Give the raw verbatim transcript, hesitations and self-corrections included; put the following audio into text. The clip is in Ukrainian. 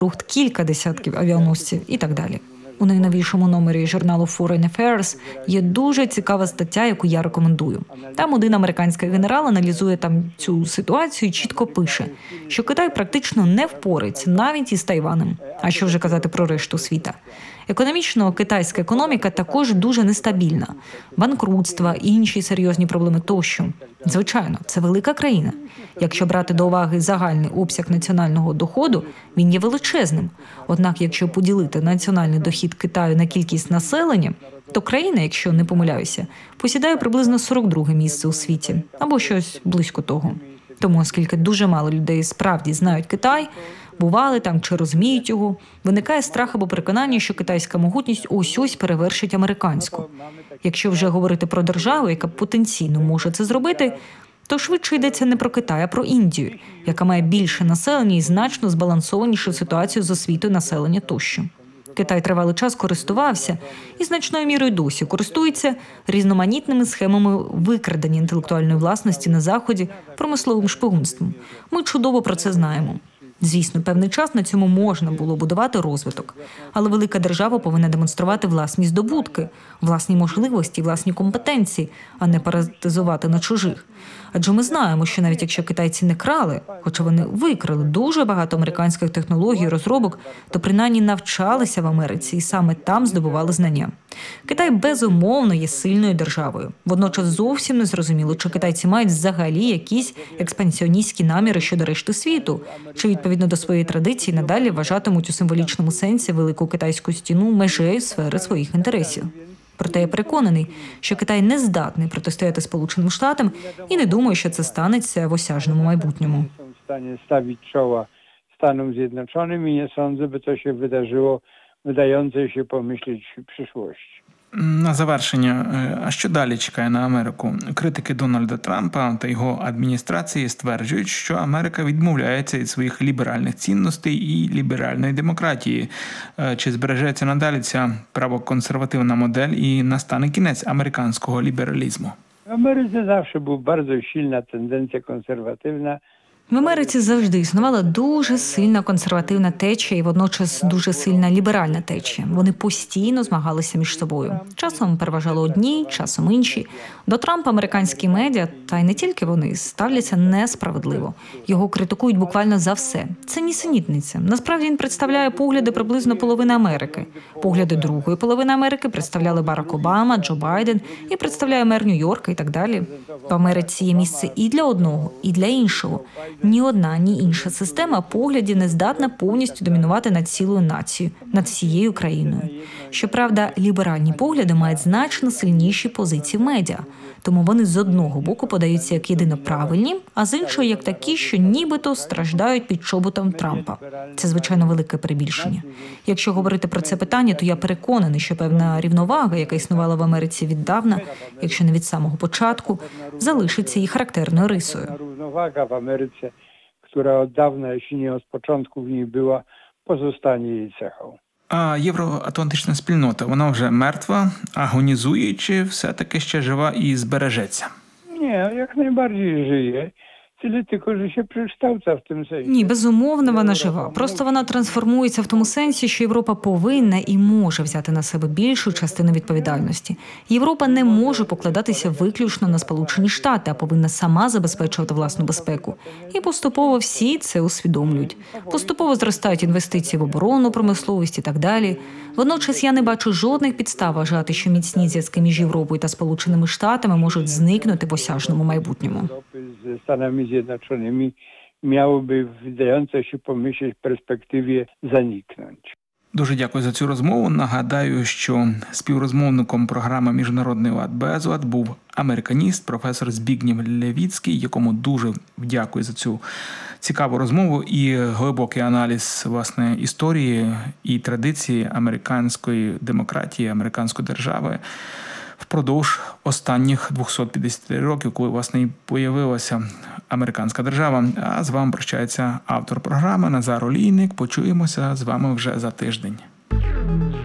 рух кілька десятків авіаносців і так далі. У найновішому номері журналу Foreign Affairs є дуже цікава стаття, яку я рекомендую. Там один американський генерал аналізує там цю ситуацію і чітко пише, що Китай практично не впорається навіть із Тайванем. А що вже казати про решту світа? Економічно, китайська економіка також дуже нестабільна. Банкрутства, інші серйозні проблеми тощо. Звичайно, це велика країна. Якщо брати до уваги загальний обсяг національного доходу, він є величезним. Однак, якщо поділити національний дохід Китаю на кількість населення, то країна, якщо не помиляюся, посідає приблизно сорок друге місце у світі, або щось близько того. Тому, оскільки дуже мало людей справді знають Китай, бували там чи розуміють його, виникає страх або переконання, що китайська могутність ось-ось перевершить американську. Якщо вже говорити про державу, яка потенційно може це зробити, то швидше йдеться не про Китай, а про Індію, яка має більше населення і значно збалансованішу ситуацію з освітою населення тощо. Китай тривалий час користувався і значною мірою досі користується різноманітними схемами викрадення інтелектуальної власності на Заході, промисловим шпигунством. Ми чудово про це знаємо. Звісно, певний час на цьому можна було будувати розвиток. Але велика держава повинна демонструвати власні здобутки, власні можливості, власні компетенції, а не паразитизувати на чужих. Адже ми знаємо, що навіть якщо китайці не крали, хоча вони викрали дуже багато американських технологій і розробок, то принаймні навчалися в Америці і саме там здобували знання. Китай безумовно є сильною державою. Водночас зовсім не зрозуміло, чи китайці мають взагалі якісь експансіоністські наміри щодо решти світу, чи відповідно до своєї традиції надалі вважатимуть у символічному сенсі Велику Китайську стіну межею сфери своїх інтересів. Проте я переконаний, що Китай не здатний протистояти Сполученим Штатам і не думаю, що це станеться в осяжному майбутньому. Станом Зjednoczonym i nie sądzę, by to się wydarzyło wydające się pomyśleć w przyszłości. На завершення, а що далі чекає на Америку? Критики Дональда Трампа та його адміністрації стверджують, що Америка відмовляється від своїх ліберальних цінностей і ліберальної демократії. Чи збережеться надалі ця правоконсервативна модель і настане кінець американського лібералізму? W Ameryce zawsze była bardzo silna tendencja konserwatywna. В Америці завжди існувала дуже сильна консервативна течія і водночас дуже сильна ліберальна течія. Вони постійно змагалися між собою. Часом переважали одні, часом інші. До Трампа американські медіа, та й не тільки вони, ставляться несправедливо. Його критикують буквально за все. Це нісенітниця. Насправді він представляє погляди приблизно половини Америки. Погляди другої половини Америки представляли Барак Обама, Джо Байден і представляє мер Нью-Йорка і так далі. В Америці є місце і для одного, і для іншого. Ні одна, ні інша система поглядів не здатна повністю домінувати над цілою нацією, над всією країною. Щоправда, ліберальні погляди мають значно сильніші позиції в медіа, тому вони з одного боку подаються як єдино правильні, а з іншого як такі, що нібито страждають під чоботом Трампа. Це, звичайно, велике перебільшення. Якщо говорити про це питання, то я переконаний, що певна рівновага, яка існувала в Америці віддавна, якщо не від самого початку, залишиться її характерною рисою. Równowaga w Ameryce, która od dawna, jeśli nie od początku w niej była, pozostanie jej cechą. А євроатлантична спільнота, вона вже мертва, агонізує, чи все-таки ще жива і збережеться? Nie, jak najbardziej żyje. Tyle tylko, że się przekształca w tym sensie. Ні, безумовно, вона жива. Просто вона трансформується в тому сенсі, що Європа повинна і може взяти на себе більшу частину відповідальності. Європа не може покладатися виключно на Сполучені Штати, а повинна сама забезпечувати власну безпеку. І поступово всі це усвідомлюють. Поступово зростають інвестиції в оборонну промисловість і так далі. Водночас я не бачу жодних підстав вважати, що міцні зв'язки між Європою та Сполученими Штатами можуть зникнути в осяжному майбутньому. Zjednoczonymi miałoby, wydające się pomyśleć, w perspektywie zaniknąć. Дуже дякую за цю розмову. Нагадаю, що співрозмовником програми «Міжнародний лад Безлад» був американіст, професор Збігнєв Левіцький, якому дуже дякую за цю цікаву розмову і глибокий аналіз, власне, історії і традиції американської демократії, американської держави впродовж останніх двісті п'ятдесят років, коли, власне, і появилася американська держава. А з вами прощається автор програми Назар Олійник. Почуємося з вами вже за тиждень.